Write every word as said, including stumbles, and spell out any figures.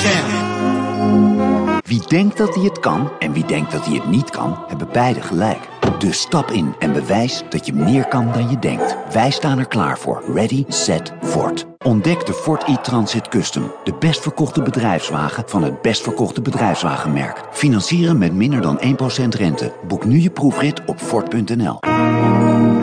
Jam. Wie denkt dat hij het kan en wie denkt dat hij het niet kan, hebben beide gelijk. Dus stap in en bewijs dat je meer kan dan je denkt. Wij staan er klaar voor. Ready, set, Ford. Ontdek de Ford e-Transit Custom. De best verkochte bedrijfswagen van het best verkochte bedrijfswagenmerk. Financieren met minder dan één procent rente. Boek nu je proefrit op Ford punt n l.